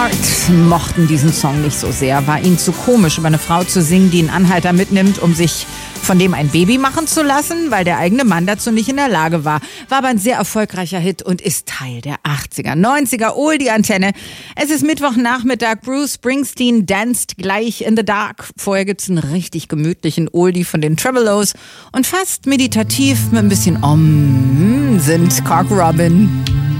Heart mochten diesen Song nicht so sehr. War ihnen zu komisch, über eine Frau zu singen, die einen Anhalter mitnimmt, um sich von dem ein Baby machen zu lassen, weil der eigene Mann dazu nicht in der Lage war. War aber ein sehr erfolgreicher Hit und ist Teil der 80er, 90er, Oldie-Antenne. Es ist Mittwochnachmittag, Bruce Springsteen danced gleich in the dark. Vorher gibt's einen richtig gemütlichen Oldie von den Tremeloes und fast meditativ mit ein bisschen sind Cock Robin.